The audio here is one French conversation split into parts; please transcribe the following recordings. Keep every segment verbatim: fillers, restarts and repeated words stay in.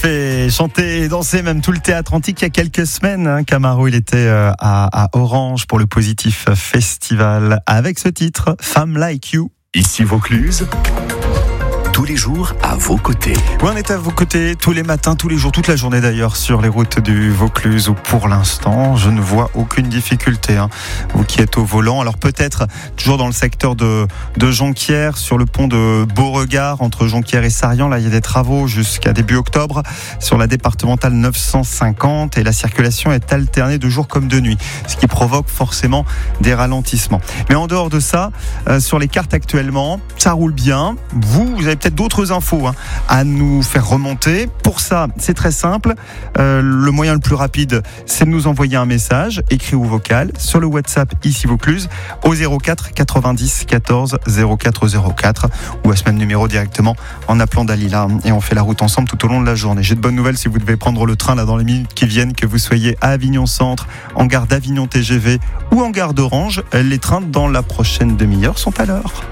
Fait chanter et danser même tout le théâtre antique il y a quelques semaines. Hein, Camaro, il était euh, à, à Orange pour le Positif Festival avec ce titre, Femme Like You. Ici Vaucluse, tous les jours à vos côtés. Oui, on est à vos côtés tous les matins, tous les jours, toute la journée d'ailleurs sur les routes du Vaucluse où pour l'instant je ne vois aucune difficulté. Hein. Vous qui êtes au volant, alors peut-être toujours dans le secteur de, de Jonquière, sur le pont de Beauregard entre Jonquière et Sarrian, là il y a des travaux jusqu'à début octobre sur la départementale neuf cent cinquante et la circulation est alternée de jour comme de nuit, ce qui provoque forcément des ralentissements. Mais en dehors de ça, euh, sur les cartes actuellement, ça roule bien. Vous, vous avez peut-être d'autres infos hein, à nous faire remonter. Pour ça, c'est très simple. Euh, le moyen le plus rapide, c'est de nous envoyer un message, écrit ou vocal, sur le WhatsApp Ici Vaucluse, au zéro quatre quatre-vingt-dix quatorze zéro quatre zéro quatre ou à ce même numéro directement en appelant Dalila. Et on fait la route ensemble tout au long de la journée. J'ai de bonnes nouvelles si vous devez prendre le train là dans les minutes qui viennent, que vous soyez à Avignon Centre, en gare d'Avignon T G V ou en gare d'Orange. Les trains dans la prochaine demi-heure sont à l'heure.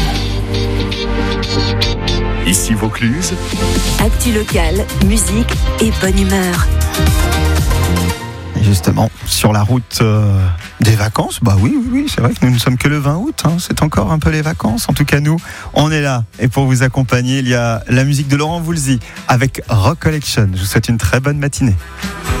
Ici Vaucluse, actu locale, musique et bonne humeur. Et justement, sur la route euh, des vacances, bah oui, oui, oui, c'est vrai que nous ne sommes que le vingt août, hein, c'est encore un peu les vacances. En tout cas, nous, on est là. Et pour vous accompagner, il y a la musique de Laurent Voulzy avec Rock Collection. Je vous souhaite une très bonne matinée.